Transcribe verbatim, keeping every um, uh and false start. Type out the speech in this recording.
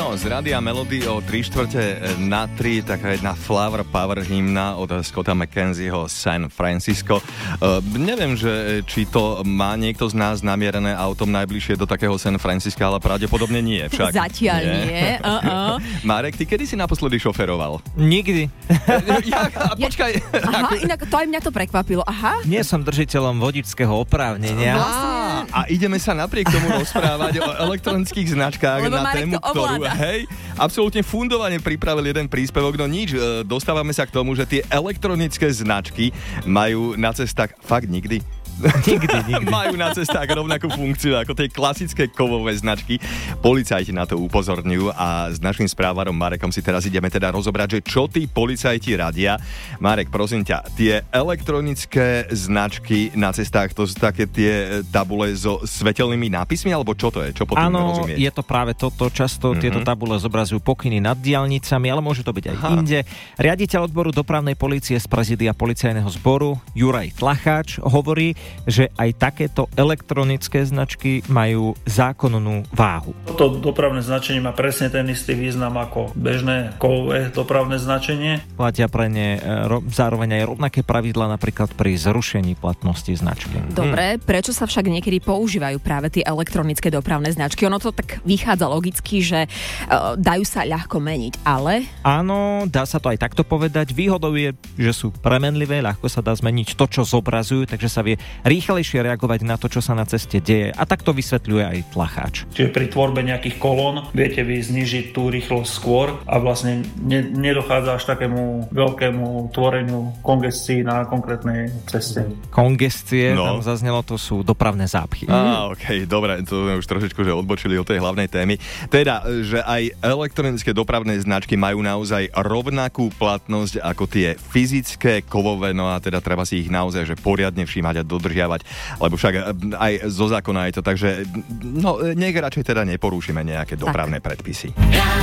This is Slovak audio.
No, z Rádia Melody o tri štvrte na tri, taká jedna Flower Power hymna od Scotta McKenzieho San Francisco. Uh, neviem, že či to má niekto z nás namierené autom najbližšie do takého San Francisca, ale pravdepodobne nie. Však. Zatiaľ nie. nie. Uh-uh. Marek, ty kedy si naposledy šoferoval? Nikdy. Jak? A počkaj. Aha, inak to aj mňa to prekvapilo. Aha. Nie som držiteľom vodičského oprávnenia. Vlastne. A ideme sa napriek tomu rozprávať o elektronických značkách Lebo na Marek tému, ktorú, hej, absolútne fundovane pripravil jeden príspevok, no nič, dostávame sa k tomu, že tie elektronické značky majú na cestách fakt nikdy. Nikdy, nikdy. Majú na cestách rovnakú funkciu ako tie klasické kovové značky. Policajti na to upozorňujú a s naším správarom Marekom si teraz ideme teda rozobrať, že čo tí policajti radia. Marek, prosím ťa, tie elektronické značky na cestách, to sú také tie tabule so svetelnými nápismi, alebo čo to je? Čo potom Áno, rozumieť? je to práve toto. Často mm-hmm. tieto tabule zobrazujú pokyny nad diaľnicami, ale môže to byť aj Aha. inde. Riaditeľ odboru dopravnej polície z prezidia policajného zboru Juraj Tlacháč hovorí, že aj takéto elektronické značky majú zákonnú váhu. Toto dopravné značenie má presne ten istý význam ako bežné kovové dopravné značenie. Platia pre ne ro- zároveň aj rovnaké pravidlá napríklad pri zrušení platnosti značky. Dobre, prečo sa však niekedy používajú práve tie elektronické dopravné značky? Ono to tak vychádza logicky, že uh, dajú sa ľahko meniť, ale... Áno, dá sa to aj takto povedať. Výhodou je, že sú premenlivé, ľahko sa dá zmeniť to, čo zobrazujú, takže sa vie rýchlejšie reagovať na to, čo sa na ceste deje. A tak to vysvetľuje aj Tlacháč. Čiže pri tvorbe nejakých kolón viete vy znižiť tú rýchlosť skôr a vlastne ne, nedochádza až takému veľkému tvoreniu kongestii na konkrétnej ceste. Kongestie, no. Tam zaznelo, to sú dopravné zápchy. Á, okej, okay, dobre, to sme už trošičku že odbočili od tej hlavnej témy. Teda, že aj elektronické dopravné značky majú naozaj rovnakú platnosť ako tie fyzické, kovové, no a teda treba si ich naozaj že poriadne všímať a dodržiavať, lebo však aj zo zákona je to, takže no, nech radšej teda neporúšime nejaké dopravné predpisy.